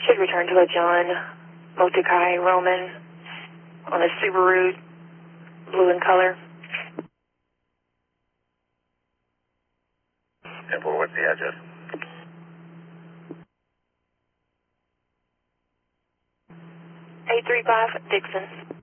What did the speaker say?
Should return to a John Motokai Roman on a Subaru, blue in color. Temple, what's the address? 835 Dixon.